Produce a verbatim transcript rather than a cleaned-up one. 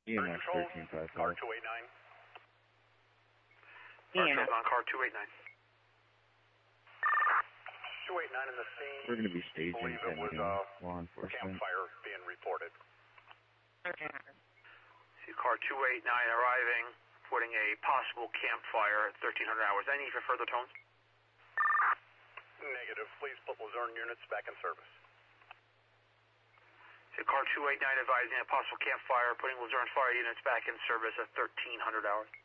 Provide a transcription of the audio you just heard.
E M S thirteen five Car five. two eight nine. E M S. On car two eight nine. two eight nine in the scene. We're going to be staging Believe it was uh, uh, law enforcement. campfire being reported. thirteen hundred. See car two eight nine arriving, reporting a possible campfire at thirteen hundred hours. Any for further tones? Negative. Please put Luzerne units back in service. See car two eight nine advising a possible campfire, putting Luzerne fire units back in service at thirteen hundred hours.